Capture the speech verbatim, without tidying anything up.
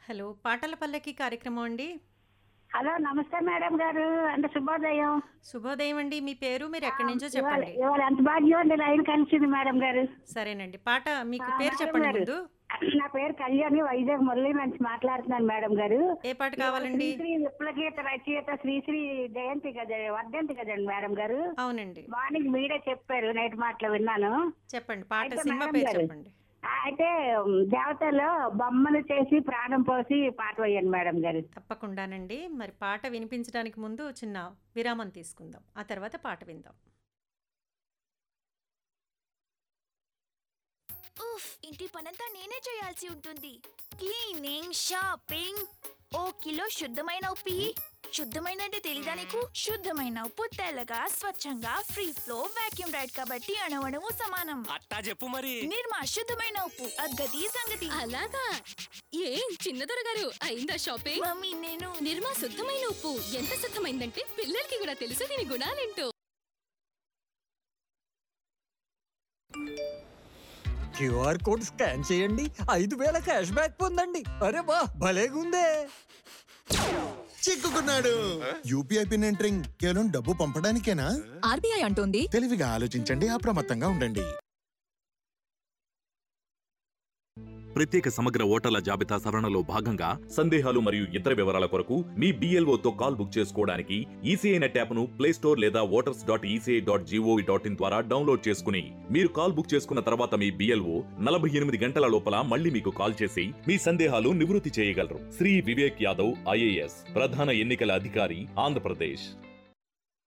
Hello! పాటల పల్లకి కార్యక్రమం అండి. హలో! నమస్తే మేడం గారు. అంటే శుభోదయం. శుభోదయం అండి. మీ పేరు మీరు ఆ! ఎక్కడి నుంచో ఇవాళ చెప్పండి. ఇవాళ ఎంత భాగ్యం అండి లైన్ కలిసింది మేడం గారు. సరేనండి. పాట ఆ! మీకు పేరు మేడం చెప్పండి గారు. ముందు. నా పేరు కళ్యాణి. వైజాగ్ మురళి నుంచి మాట్లాడుతున్నాను మేడం గారు. ఏ పాట ఇవాళ కావాలండి? శ్రీశ్రీ విప్లవగీత రచయిత శ్రీశ్రీ జయంతి కదా వర్ధంతి కదండి మేడం గారు. అవునండి. మార్నింగ్ మీరే చెప్పారు. నైట్ మాటలో విన్నాను. చెప్పండి. పాట అయితే సినిమా మేడం పేరు గారు చెప్పండి. ఆ, అయితే ఉమ్, దేవతలో బొమ్మను చేసి ప్రాణం పోసి పాట వేయండి మేడం గారు. తప్పకుండానండి. మరి పాట వినిపించడానికి ముందు చిన్న విరామం తీసుకుందాం. ఆ తర్వాత పాట విందాం. ఉఫ్ ఇంటి పనంతా నేనే చేయాల్సి ఉంటుంది. క్లీనింగ్, షాపింగ్, ఓ కిలో శుద్ధమైన ఉప్పి. శుద్ధమైన అంటే తెలీదా నీకు? శుద్ధమైన ఉప్పు తెల్లగా స్వచ్ఛంగా ఫ్రీ ఫ్లో వాక్యూమ్ రైడ్ కాబట్టి అణువణువు సమానం. అట్టా చెప్పు మరి. నిర్మా శుద్ధమైన ఉప్పు అద్గతి సంగతి. అలాగా ఏం చిన్న దొరగారు అయిందా షాపింగ్? మమ్మీ నేను నిర్మా శుద్ధమైన ఉప్పు ఎంత శుద్ధమైందంటే పిల్లలకి కూడా తెలుసు దీని గుణాలేంటో. క్యూఆర్ కోడ్ స్కాన్ చేయండి, ఐదు వేల క్యాష్ బ్యాక్ పొందండి. అరే వా, భలేగుందే. చిక్కుకున్నాడు. యూపీఐ పిన్ ఎంటరింగ్ కేవలం డబ్బు పంపడానికేనా? ఆర్బీఐ అంటోంది తెలివిగా ఆలోచించండి, అప్రమత్తంగా ఉండండి. ప్రత్యేక సమగ్ర ఓటర్ల జాబితా సవరణలో భాగంగా సందేహాలు మరియు ఇతర వివరాల కొరకు మీ బిఎల్ఓతో కాల్ బుక్ చేసుకోవడానికి ఈసీఐ నెట్ యాప్ను ప్లే స్టోర్ లేదా voters dot ECI dot GOV dot in ద్వారా డౌన్లోడ్ చేసుకుని మీరు కాల్ బుక్ చేసుకున్న తర్వాత మీ బిఎల్ఓ నలభై ఎనిమిది గంటల లోపల మళ్ళీ మీకు కాల్ చేసి మీ సందేహాలు నివృత్తి చేయగలరు. శ్రీ వివేక్ యాదవ్ ఐఏఎస్, ప్రధాన ఎన్నికల అధికారి, ఆంధ్రప్రదేశ్.